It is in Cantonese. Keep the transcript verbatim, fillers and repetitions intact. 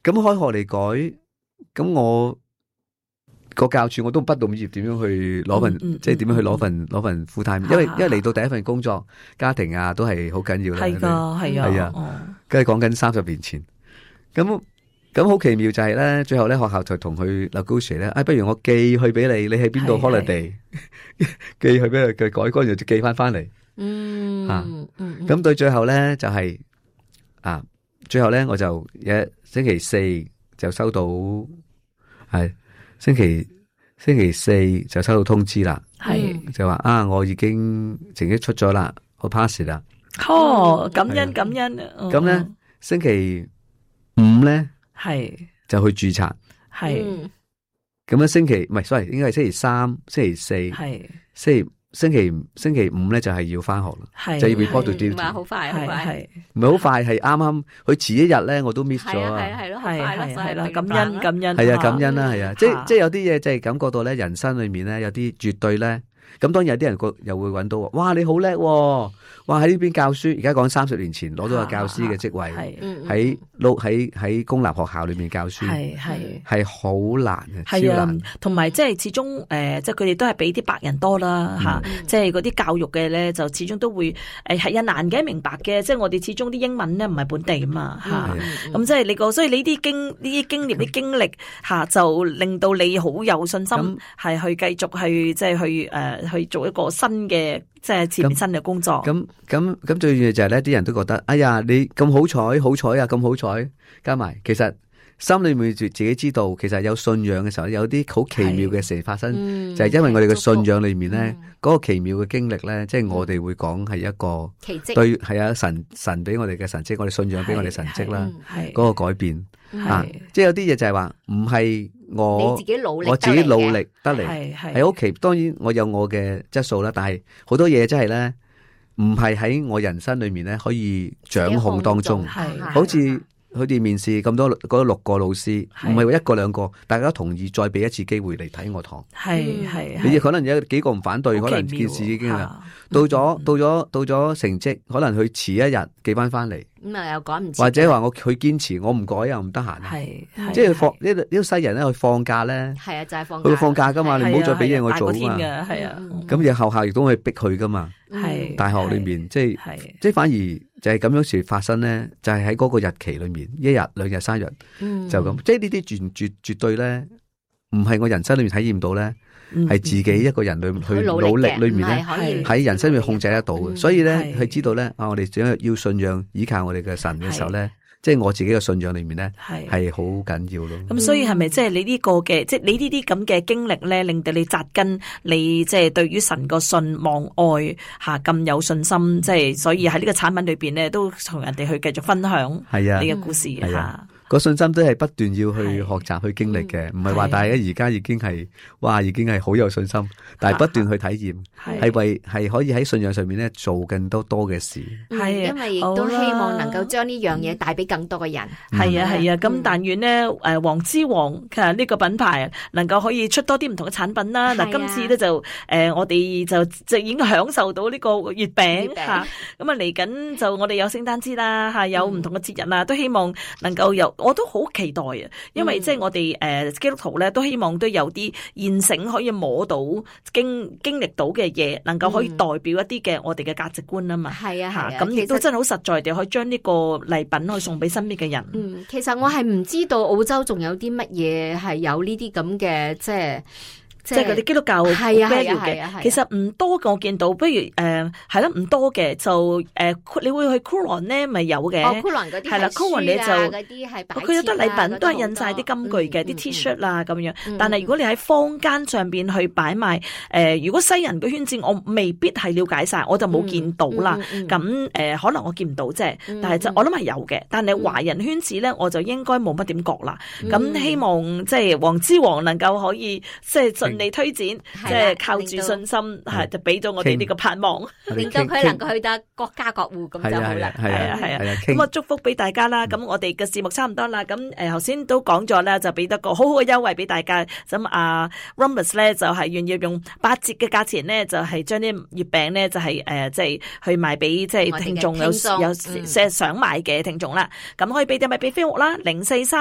咁開學嚟改，咁我個教處我都不懂業點樣去攞份，即係點樣去攞份攞份 full time，因為因為嚟到第一份工作，家庭啊都係好緊要啦。 係噶，係啊， 係啊，跟住講緊三十年前，咁咁好奇妙就係咧，最後咧學校就同佢 negotiate 咧，哎，不如我寄去俾你，你喺邊度 holiday，寄去俾佢，佢改乾就寄翻翻嚟。 嗯， 啊，咁對最後咧就係啊，最後咧我就一星期四就收到係。星期星期四就收到通知啦，係就話啊，我已經成績出咗啦，我 pass 啦。 哦，感恩感恩。 咁咧星期五咧係就去註冊， 係咁樣星期唔係，sorry，應該係星期三、星期四，係星期星期星期五咧就係要翻學啦，就要 report 到 duty。 唔係好快，好快， 唔係好快，係啱啱佢遲一日咧，我都 miss 咗啊！ 係係咯， 係係係啦，感恩恩感恩， 係啊，感恩啦，係啊，即係即係有啲嘢，即係感覺到咧，人生裏面咧有啲絕對咧，咁當然有啲人個又會揾到，哇，你好叻，哇喺呢邊教書，而家講三十年前攞到個教師嘅職位，喺喺喺公立學校裏面教書，係係係好難嘅， 係啊， 超難。 同埋即係始終誒，即係佢哋都係比啲白人多啦吓，即係嗰啲教育嘅咧，就始終都會誒係啊難嘅，明白嘅，即係我哋始終啲英文咧唔係本地啊嘛吓，咁即係你個，所以呢啲經呢啲經驗啲經歷吓，就令到你好有信心，係去繼續去即係去誒去做一個新嘅即係前面新嘅工作。 咁咁咁最重要就係咧，啲人都覺得，哎呀，你咁好彩，好彩啊，咁好彩，加埋，其實心裏面自己知道，其實有信仰嘅時候，有啲好奇妙嘅事發生，嗯、就係因為我哋嘅信仰裏面咧，嗰、嗯、個奇妙嘅經歷咧，即、就、係、是、我哋會講係一個奇蹟， 對，係啊，神神俾我哋嘅神蹟，我哋信仰俾我哋神蹟啦，嗰個改變啊，即係有啲嘢就係話唔係我你自己努力， 我自己努力得嚟，係好奇，當然我有我嘅質素啦，但係好多嘢真係咧。唔係喺我人生裏面咧可以掌控當中，好似佢哋面試咁多嗰六個老師，唔係一個兩個，大家都同意再俾一次機會嚟睇我堂。係係，你可能有幾個唔反對，可能件事已經啦。到咗到咗到咗成績，可能佢遲一日寄翻翻嚟。 咁啊又趕唔切， 或者話我佢堅持，我唔改又唔得閒。係，即係放呢呢個西人咧去放假咧。係啊，就係放假。佢放假噶嘛，你唔好再俾嘢我做啊嘛。 係啊， 咁有學校亦都可以逼佢噶嘛。係大學裏面，即係即係反而就係咁樣事發生咧，就係喺嗰個日期裏面，一日、兩日、三日，就咁。即係呢啲絕絕絕對咧，唔係我人生裏面體驗到咧。係自己一個人裏去努力裏面咧，喺人生裏面控制得到嘅，所以咧佢知道咧啊，我哋想要信仰依靠我哋嘅神嘅時候咧，即係我自己嘅信仰裏面咧係好緊要咯。 咁所以係咪即係你呢個嘅，即係你呢啲咁嘅經歷咧，令到你扎根，你即係對於神個信望愛吓咁有信心，即係所以喺呢個產品裏邊咧，都同人哋去繼續分享係啊你嘅故事吓。 個信心都係不斷要去學習去經歷嘅，唔係話大家而家已經係哇，已經係好有信心，但係不斷去體驗，係為係可以喺信仰上面咧做更多多嘅事。 係，因為亦都希望能夠將呢樣嘢帶俾更多嘅人。 係啊係啊，咁但願咧誒，黃之王其實呢個品牌能夠可以出多啲唔同嘅產品啦。嗱，今次咧就誒，我哋就就已經享受到呢個月餅吓，咁啊嚟緊就我哋有聖誕節啦吓，有唔同嘅節日啦，都希望能夠有。我都好期待啊，因為即係我哋誒基督徒咧，都希望都有啲現成可以摸到經經歷到嘅嘢，能夠可以代表一啲嘅我哋嘅價值觀啊嘛。係啊係啊，咁亦都真係好實在地可以將呢個禮品去送俾身邊嘅人。 嗯，其實我係唔知道澳洲仲有啲乜嘢係有呢啲咁嘅即係。 即係嗰啲基督教係啊係啊係啊， 其實唔多嘅，我見到，不如誒係啦，唔多嘅就誒，你會去 Coron 咧，咪有嘅。哦 Coron 嗰啲係啦 Coron 你就嗰啲係佢有得禮品，都係印晒啲金句嘅，啲 T-shirt 啦咁樣。但係如果你喺坊間上邊去擺賣，誒，如果西人嘅圈子，我未必係了解晒，我就冇見到啦。咁誒，可能我見唔到啫，但係就我諗係有嘅。但係華人圈子咧，我就應該冇乜點覺啦。咁希望即係黃之王能夠可以即係你推薦，即係靠住信心，係就俾咗我哋呢個盼望， 令到佢能夠去到各家各戶咁就好啦。 係啊係啊，咁我祝福俾大家啦。咁我哋嘅節目差唔多啦。咁誒，頭先都講咗啦，就俾得個好好嘅優惠俾大家。咁阿 Rhombus 咧就係願意用八折嘅價錢咧，就係將啲月餅咧就係誒即係去賣俾即係聽眾有有即係想買嘅聽眾啦。咁可以俾啲咪俾飛屋啦，零四三。